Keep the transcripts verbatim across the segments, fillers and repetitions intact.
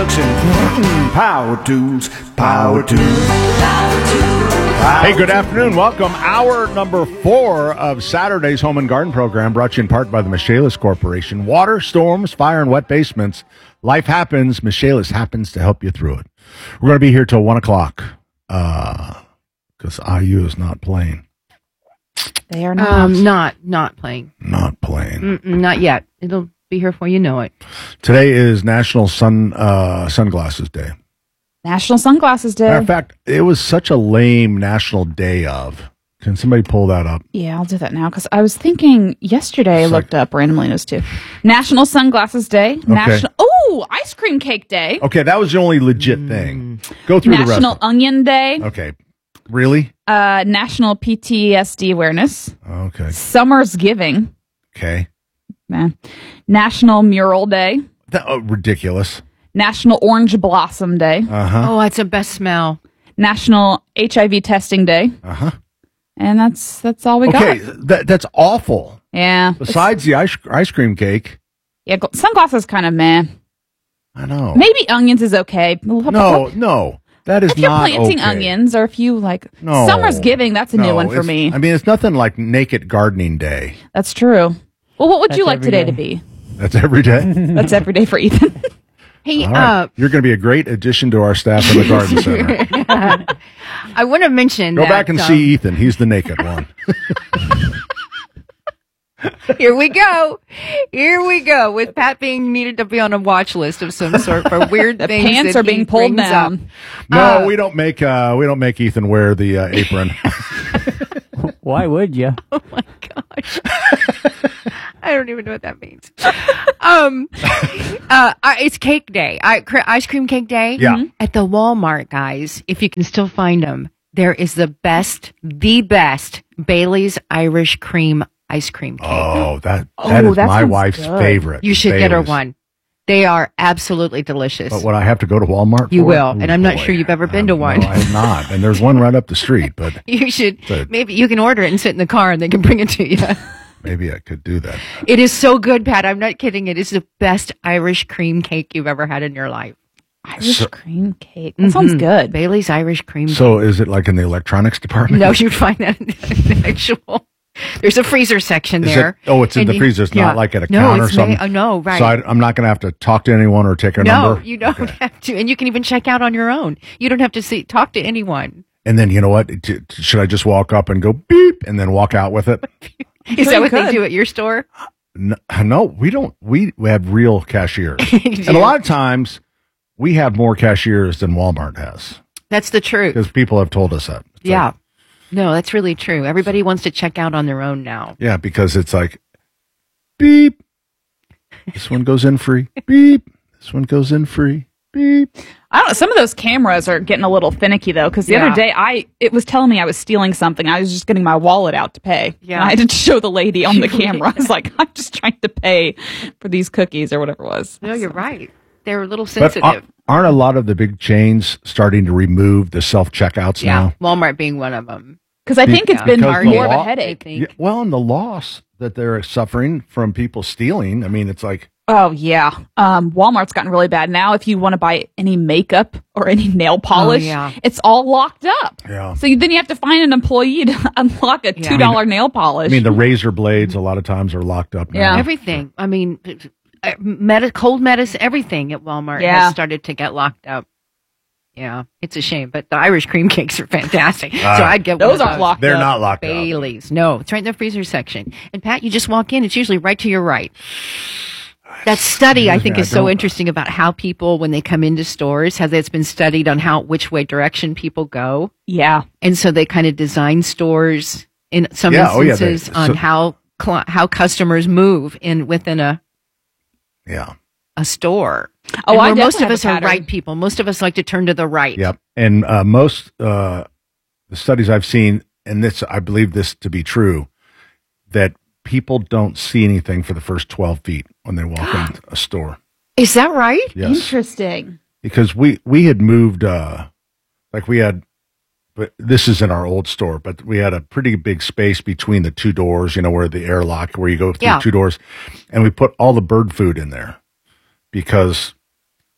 Construction. Power tools, power tools. Hey, good afternoon. Welcome. Hour number four of Saturday's Home and Garden program, brought to you in part by the Michaelis Corporation. Water, storms, fire, and wet basements. Life happens. Michaelis happens to help you through it. We're going to be here till one o'clock because uh, I U is not playing. They are not. Um, not, not playing. Not playing. Mm-mm, not yet. It'll be here before you know it. Today is National Sun uh, Sunglasses Day. National Sunglasses Day. Matter of fact, it was such a lame national day of. Can somebody pull that up? Yeah, I'll do that now because I was thinking yesterday. I looked up randomly news too. National Sunglasses Day. Okay. National Oh, Ice Cream Cake Day. Okay, that was the only legit Mm. thing. Go through National the rest. Onion Day. Okay. Really? Uh, National P T S D Awareness. Okay. Summer's Giving. Okay. Man. National Mural Day. That, oh, ridiculous. National Orange Blossom Day. Uh-huh. Oh, that's the best smell. National H I V Testing Day. Uh-huh. And that's that's all we Okay, got. that, that's awful. Yeah. Besides the ice, ice cream cake. Yeah, gl- sunglasses kind of meh. I know. Maybe onions is okay. No, no. That is If you're not planting okay. onions, or if you like No. Summer's Giving, that's a new No, one for it's- me. I mean, it's nothing like Naked Gardening Day. That's true. Well, what would That's you like every today day. to be? That's every day. That's every day for Ethan. Hey, All right. uh, You're going to be a great addition to our staff in the garden center. I want to mention Go that, back and um, see Ethan. He's the naked one. Here we go. Here we go. With Pat being needed to be on a watch list of some sort for weird The things. pants that are being he pulled brings down. up. No, Uh, we don't make uh, we don't make Ethan wear the uh, apron. Why would you? Oh my gosh. I don't even know what that means. um, uh, I- it's cake day. I, cr- ice cream cake day. Yeah. At the Walmart, guys, if you can still find them, there is the best, the best Bailey's Irish cream ice cream cake. Oh, that Oh, that is that my sounds wife's good. favorite. You should get her Bailey's. one. They are absolutely delicious. But would I have to go to Walmart? You for will, it? and Ooh, I'm not boy. sure you've ever been to Um, one. No, I have not. And there's one right up the street, but You should, But- maybe you can order it and sit in the car and they can bring it to you. maybe I could do that. It is so good, Pat. I'm not kidding. It is the best Irish cream cake you've ever had in your life. Irish So- cream cake. That sounds Mhm. good. Bailey's Irish cream So is it like in the electronics department? No, you'd find that in the actual. There's a freezer section Is there. it, oh, it's in And the you- freezer. It's yeah. not like at a no, counter or it's something. ma- oh, no, right. So I, I'm not going to have to talk to anyone or take a no, number. you don't Okay. have to. And you can even check out on your own. You don't have to see, talk to anyone. And then you know what? T- t- Should I just walk up and go beep and then walk out with it? Is Sure that you what they could. do at your store? No, no, we don't. We, we have real cashiers, You and do. a lot of times we have more cashiers than Walmart has That's the truth. because people have told us that. It's Yeah. like, No, that's really true. Everybody wants to check out on their own now. yeah, because it's like beep. This one goes in free. Beep. This one goes in free. Beep. I don't know. Some of those cameras are getting a little finicky though, because the Yeah. other day I it was telling me I was stealing something. I was just getting my wallet out to pay. Yeah. And I had to show the lady on the camera. I was like, I'm just trying to pay for these cookies or whatever it was. No, you're right. They're a little But sensitive. ar- aren't a lot of the big chains starting to remove the self checkouts yeah. now? Walmart being one of them. Because I think it's Yeah. been Because more the of a law- headache. Yeah, well, and the loss that they're suffering from people stealing. I mean, it's like, Oh yeah. Um, Walmart's gotten really bad now. If you want to buy any makeup or any nail polish, yeah. it's all locked up. yeah. So you, then you have to find an employee to unlock a Yeah. two dollar nail polish. I mean, the razor blades a lot of times are locked up now. Yeah. Everything. I mean, uh, medi- cold medicine, everything at Walmart Yeah. has started to get locked up. Yeah, it's a shame, but the Irish cream cakes are fantastic. Ah. so I'd get one those of aren't locked They're up. not locked up. Bailey's. No, it's right in the freezer section. And Pat, you just walk in. It's usually right to your right. That study, I think, Yeah, is so don't- interesting about how people, when they come into stores, has it's been studied on how which way direction people go, Yeah. and so they kind of design stores in some Yeah, oh, yeah, they- instances on so- how cl- how customers move in within a Yeah. a store. Oh, And I where most definitely of have a us are pattern. right people. Most of us like to turn to the right. Yep. And uh, most uh, the studies I've seen, and this I believe this to be true, that people don't see anything for the first twelve feet when they walk in a store. Is that right? Yes. Interesting. Because we, we had moved, uh, like we had, but this is in our old store, but we had a pretty big space between the two doors, you know, where the airlock, where you go through Yeah. two doors. And we put all the bird food in there because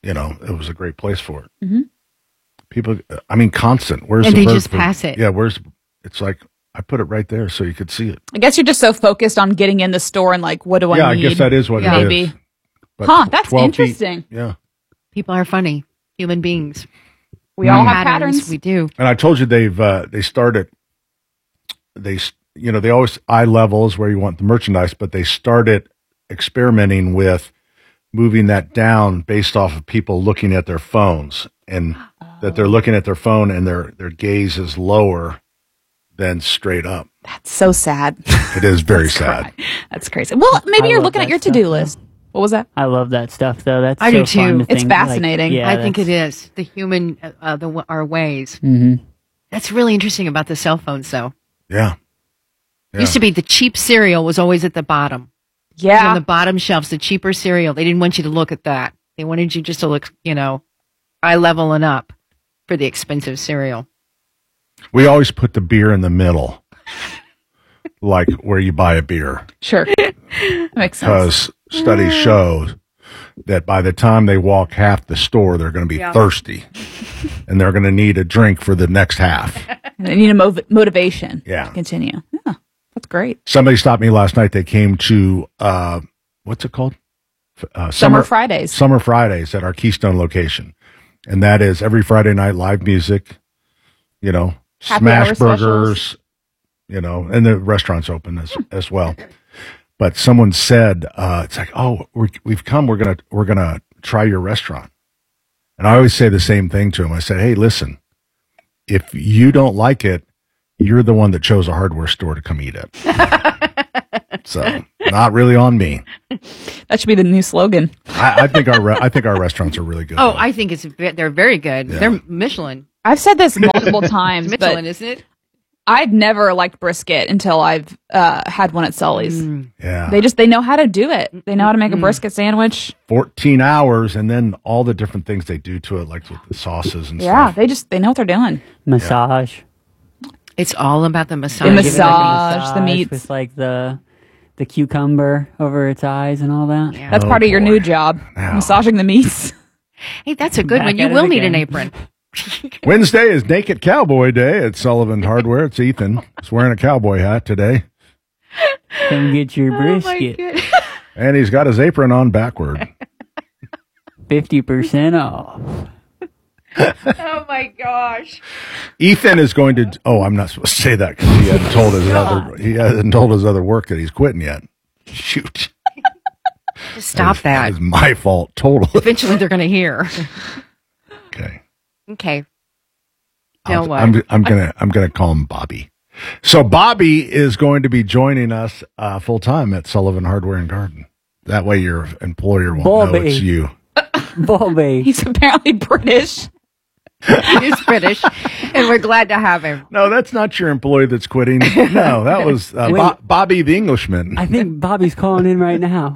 you know, it was a great place for it. Mm-hmm. People, I mean, constant. Where's And the they bird just food? pass it. Yeah, where's, it's like, I put it right there so you could see it. I guess you're just so focused on getting in the store and like, what do yeah, I I need? guess that is what Yeah. it Maybe. is. But Huh, that's twelve feet- interesting. yeah. People are funny. Human beings. We all have patterns. We do. And I told you they've, uh, they started, they, s- you know, they always, eye level is where you want the merchandise, but they started experimenting with moving that down based off of people looking at their phones and that they're looking at their phone and their, their gaze is lower than straight up. That's so sad. It is very sad. That's crazy. Well, maybe I you're love looking at that your stuff, to-do though. list. What was that? I love that stuff, though. That's I so do, too. fun to It's think, fascinating. Like, yeah, I think it is. The human, uh, the our ways. hmm That's really interesting about the cell phones, though. Yeah. Yeah. Used to be the cheap cereal was always at the bottom. It was Yeah. on the bottom shelves, the cheaper cereal. They didn't want you to look at that. They wanted you just to look, you know, eye level and up for the expensive cereal. We always put the beer in the middle, like where you buy a beer, Sure. Makes sense. because studies show that by the time they walk half the store, they're going to be Yeah. thirsty, and they're going to need a drink for the next half. And they need a mov- motivation Yeah. to continue. Yeah, that's great. Somebody stopped me last night. They came to uh, what's it called? F- Uh, Summer Fridays. Summer Fridays at our Keystone location, and that is every Friday night live music. You know, Happy smash hour burgers. specials. You know, and the restaurant's open as as well. But someone said, uh, "It's like, oh, we're, we've come. We're gonna we're gonna try your restaurant." And I always say the same thing to them. I said, "Hey, listen, if you don't like it, you're the one that chose a hardware store to come eat it." So, not really on me. That should be the new slogan. I, I think our re- I think our restaurants are really good. Oh, though. I think it's ve- they're very good. Yeah. They're Michelin. I've said this multiple times, Michelin, but isn't it? I've never liked brisket until I've uh, had one at Sully's. yeah, They just they know how to do it. They know how to make a brisket sandwich. fourteen hours, and then all the different things they do to it, like with the sauces and Yeah, stuff. they just they know what they're doing. Massage. It's all about the massage. The Give it, like, a massage, the meats. with like the the cucumber over its eyes and all that. Yeah. That's Oh, part of your boy. new job, Now. massaging the meats. Hey, that's a good Back one. You at it will need an again. apron. Wednesday is Naked Cowboy Day at Sullivan Hardware. It's Ethan. He's wearing a cowboy hat today, Come get your Oh brisket. and he's got his apron on backward. Fifty percent off. Oh my gosh. Ethan is going to. Oh, I'm not supposed to say that because he hasn't told his other. He hasn't told his other work that he's quitting yet. Shoot, Just stop that. It's my fault. Totally. Eventually they're going to hear. Okay. Okay. Now I'll- what? I'm, I'm gonna I'm gonna call him Bobby. So Bobby is going to be joining us uh, full time at Sullivan Hardware and Garden. That way, your employer won't know Bobby. it's you. Bobby. He's apparently British. He's British, and we're glad to have him. No, that's not your employee that's quitting. No, that was uh, Wait. Bo- Bobby the Englishman. I think Bobby's calling in right now.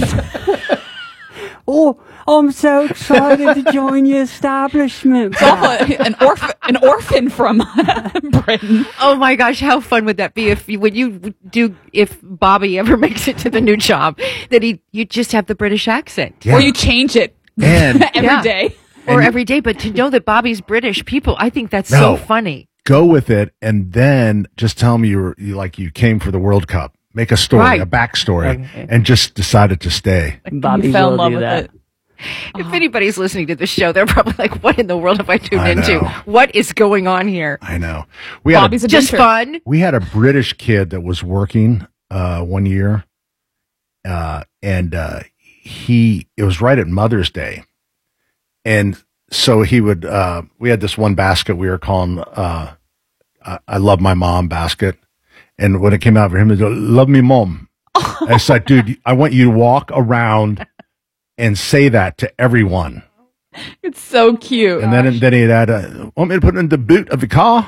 Oh, I'm so excited to join your establishment. It's all a- an orphan, an orphan from Britain. Oh my gosh, how fun would that be if you, when you do if Bobby ever makes it to the new job that he you just have the British accent Yeah. Or you change it And every day. Yeah. or And- every day, but to know that Bobby's British, people, I think that's No. so funny. go with it, and then just tell me you were you like you came for the World Cup. Make a story, Right. a backstory, Okay. and just decided to stay. Bobby you fell in will love do with that. it. If anybody's listening to the show, they're probably like, "What in the world have I tuned I into? know. What is going on here?" I know. We had Bobby's a, a Just adventure. fun. we had a British kid that was working uh, one year, uh, and uh, he it was right at Mother's Day, and so he would. Uh, we had this one basket we were calling uh, I, "I Love My Mom" basket, and when it came out for him, it was "Love Me Mom." And it's like, dude, I want you to walk around and say that to everyone, It's so cute. and then then he'd add, uh, "Want me to put it in the boot of the car?"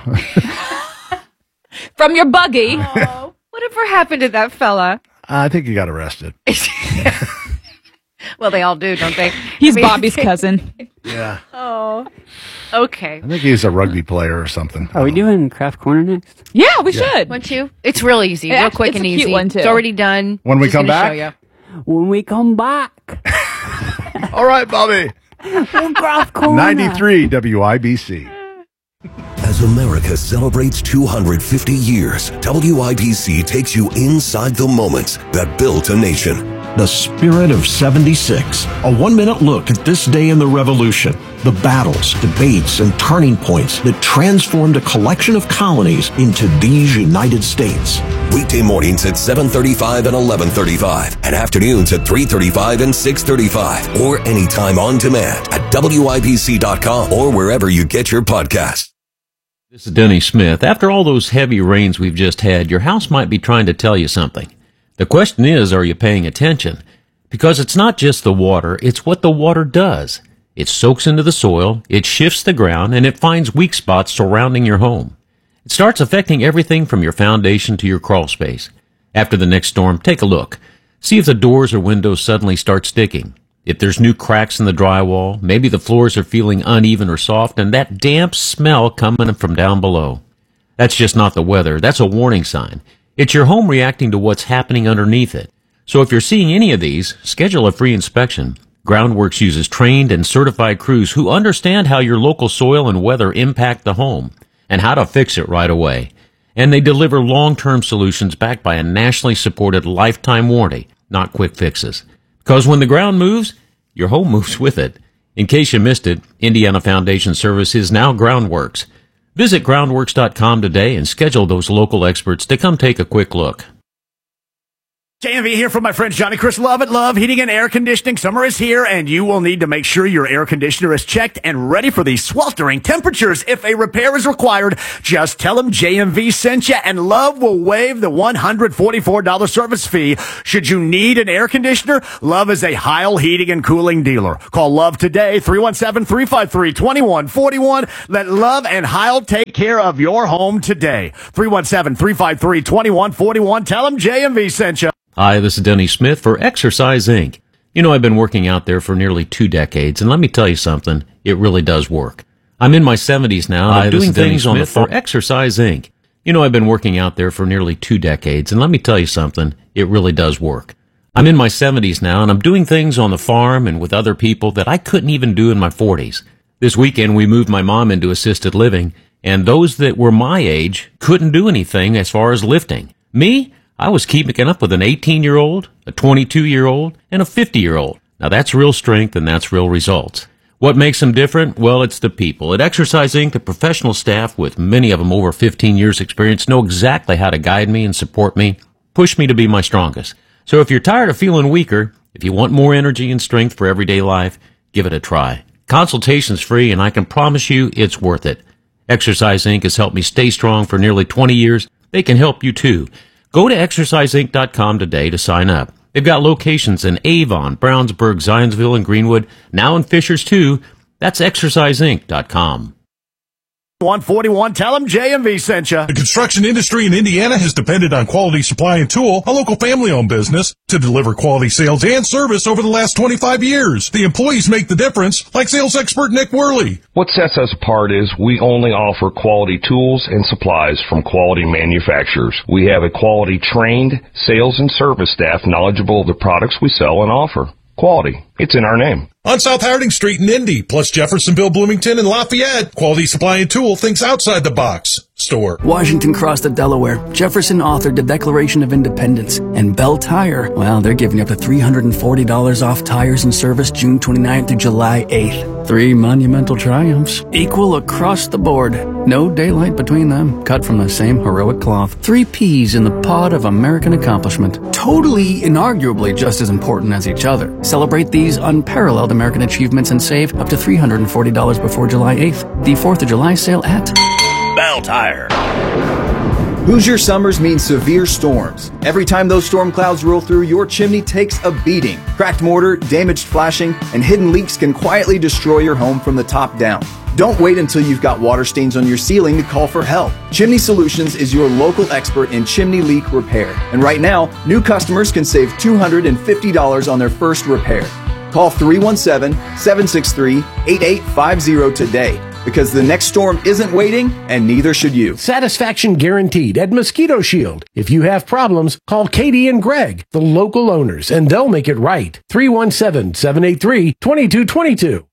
From your buggy. Oh, whatever happened to that fella? I think he got arrested. Well, they all do, don't they? He's I mean- Bobby's cousin. Yeah. Oh, okay. I think he's a rugby player or something. Are we doing Craft Corner next? Yeah, we should. Want you? It's real easy, It real act- quick it's and a cute easy. one, too. It's already done. When we Just come gonna back? show you. When we come back. All right, Bobby. Woodcroft Corner. ninety-three W I B C. As America celebrates two hundred fifty years, W I B C takes you inside the moments that built a nation. The Spirit of seventy-six. A one-minute look at this day in the Revolution. The battles, debates, and turning points that transformed a collection of colonies into these United States. Weekday mornings at seven thirty-five and eleven thirty-five, and afternoons at three thirty-five and six thirty-five, or anytime on demand at W I B C dot com or wherever you get your podcasts. This is Denny Smith. After all those heavy rains we've just had, your house might be trying to tell you something. The question is, are you paying attention? Because it's not just the water, it's what the water does. It soaks into the soil, it shifts the ground, and it finds weak spots surrounding your home. It starts affecting everything from your foundation to your crawl space. After the next storm, take a look. See if the doors or windows suddenly start sticking. If there's new cracks in the drywall, maybe the floors are feeling uneven or soft, and that damp smell coming from down below. That's just not the weather. That's a warning sign. It's your home reacting to what's happening underneath it. So if you're seeing any of these, schedule a free inspection. Groundworks uses trained and certified crews who understand how your local soil and weather impact the home and how to fix it right away. And they deliver long-term solutions backed by a nationally supported lifetime warranty, not quick fixes. Because when the ground moves, your home moves with it. In case you missed it, Indiana Foundation Service is now Groundworks. Visit groundworks dot com today and schedule those local experts to come take a quick look. J M V here from my friend Johnny Chris Love at Love Heating and Air Conditioning. Summer is here, and you will need to make sure your air conditioner is checked and ready for these sweltering temperatures. If a repair is required, just tell them J M V sent you, and Love will waive the one hundred forty-four dollars service fee. Should you need an air conditioner, Love is a Heil Heating and Cooling dealer. Call Love today, three one seven, three five three, two one four one. Let Love and Heil take care of your home today. three one seven, three five three, two one four one. Tell them J M V sent you. Hi, this is Denny Smith for Exercise Incorporated. You know, I've been working out there for nearly two decades, and let me tell you something, it really does work. I'm in my seventies now, and Hi, I'm this doing is Denny things on the Smith for Exercise Incorporated. You know, I've been working out there for nearly two decades, and let me tell you something, it really does work. I'm in my seventies now, and I'm doing things on the farm and with other people that I couldn't even do in my forties. This weekend, we moved my mom into assisted living, and those that were my age couldn't do anything as far as lifting. Me? I was keeping up with an eighteen-year-old, a twenty-two-year-old, and a fifty-year-old. Now that's real strength and that's real results. What makes them different? Well, it's the people. At Exercise Incorporated, the professional staff, with many of them over fifteen years experience, know exactly how to guide me and support me, push me to be my strongest. So if you're tired of feeling weaker, if you want more energy and strength for everyday life, give it a try. Consultation's free, and I can promise you it's worth it. Exercise Incorporated has helped me stay strong for nearly twenty years. They can help you too. Go to exercise inc dot com today to sign up. They've got locations in Avon, Brownsburg, Zionsville, and Greenwood, now in Fishers too. That's exercise inc dot com. one forty-one, tell them J M V sent you. The construction industry in Indiana has depended on Quality Supply and Tool, a local family-owned business, to deliver quality sales and service over the last twenty-five years. The employees make the difference, like sales expert Nick Worley. What sets us apart is we only offer quality tools and supplies from quality manufacturers. We have a quality trained sales and service staff knowledgeable of the products we sell and offer. Quality. It's in our name. On South Harding Street in Indy, plus Jeffersonville, Bloomington, and Lafayette, Quality Supply and Tool thinks outside the box. Store. Washington crossed the Delaware. Jefferson authored the Declaration of Independence. And Bell Tire, well, they're giving up to three hundred forty dollars off tires and service June twenty-ninth through July eighth. Three monumental triumphs, equal across the board. No daylight between them, cut from the same heroic cloth. Three peas in the pod of American accomplishment. Totally, inarguably just as important as each other. Celebrate these unparalleled American achievements and save up to three hundred forty dollars before July eighth. The fourth of July sale at Bell Tire. Hoosier summers mean severe storms. Every time those storm clouds roll through, your chimney takes a beating. Cracked mortar, damaged flashing, and hidden leaks can quietly destroy your home from the top down. Don't wait until you've got water stains on your ceiling to call for help. Chimney Solutions is your local expert in chimney leak repair. And right now, new customers can save two hundred fifty dollars on their first repair. Call three one seven, seven six three, eight eight five zero today, because the next storm isn't waiting, and neither should you. Satisfaction guaranteed at Mosquito Shield. If you have problems, call Katie and Greg, the local owners, and they'll make it right. three one seven, seven eight three, two two two two.